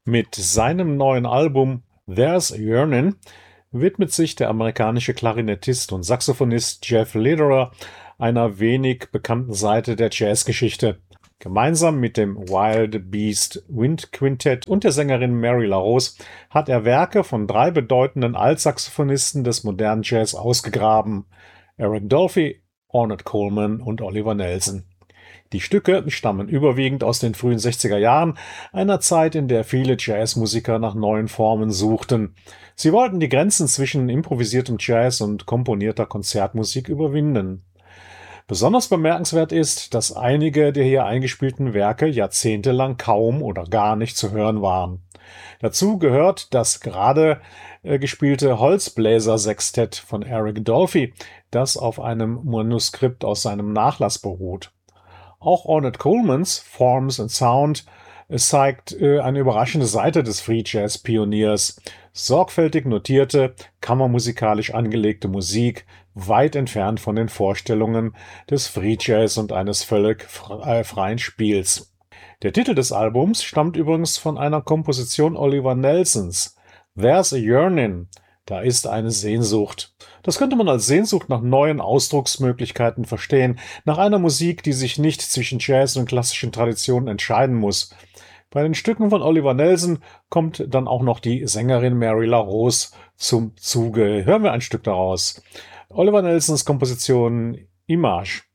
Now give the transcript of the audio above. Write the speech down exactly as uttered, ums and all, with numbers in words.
Mit seinem neuen Album There's a Yearnin' widmet sich der amerikanische Klarinettist und Saxophonist Jeff Lederer einer wenig bekannten Seite der Jazzgeschichte. Gemeinsam mit dem Wild Beast Wind Quintett und der Sängerin Mary LaRose hat er Werke von drei bedeutenden Altsaxophonisten des modernen Jazz ausgegraben: Eric Dolphy, Ornette Coleman und Oliver Nelson. Die Stücke stammen überwiegend aus den frühen sechziger Jahren, einer Zeit, in der viele Jazzmusiker nach neuen Formen suchten. Sie wollten die Grenzen zwischen improvisiertem Jazz und komponierter Konzertmusik überwinden. Besonders bemerkenswert ist, dass einige der hier eingespielten Werke jahrzehntelang kaum oder gar nicht zu hören waren. Dazu gehört das gerade äh, gespielte Holzbläser-Sextett von Eric Dolphy, das auf einem Manuskript aus seinem Nachlass beruht. Auch Ornette Colemans Forms and Sound zeigt äh, eine überraschende Seite des Free Jazz Pioniers. Sorgfältig notierte, kammermusikalisch angelegte Musik, weit entfernt von den Vorstellungen des Free Jazz und eines völlig fre- äh, freien Spiels. Der Titel des Albums stammt übrigens von einer Komposition Oliver Nelsons. There's a Yearnin', da ist eine Sehnsucht. Das könnte man als Sehnsucht nach neuen Ausdrucksmöglichkeiten verstehen, nach einer Musik, die sich nicht zwischen Jazz und klassischen Traditionen entscheiden muss. Bei den Stücken von Oliver Nelson kommt dann auch noch die Sängerin Mary LaRose zum Zuge. Hören wir ein Stück daraus. Oliver Nelsons Komposition Image.